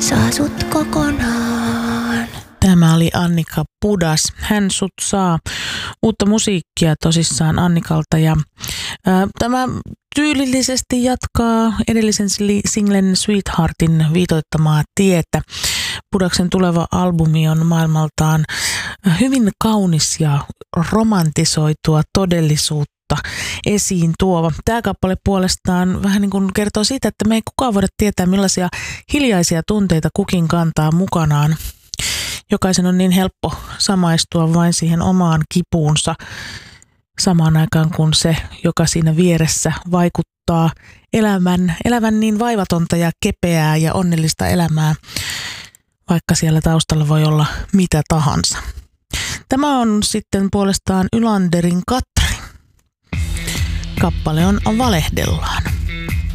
saa sut kokonaan. Tämä oli Annika Pudas. Hän sut saa. Uutta musiikkia tosissaan Annikalta. Ja tämä tyylillisesti jatkaa edellisen singlen Sweetheartin viitoittamaa tietä. Pudaksen tuleva albumi on maailmaltaan hyvin kaunis ja romantisoitua todellisuutta esiin tuova. Tämä kappale puolestaan vähän niin kuin kertoo siitä, että me ei kukaan voida tietää, millaisia hiljaisia tunteita kukin kantaa mukanaan. Jokaisen on niin helppo samaistua vain siihen omaan kipuunsa samaan aikaan, kun se, joka siinä vieressä vaikuttaa elävän niin vaivatonta ja kepeää ja onnellista elämää, vaikka siellä taustalla voi olla mitä tahansa. Tämä on sitten puolestaan Ylanderin Katri. Kappale on Valehdellaan.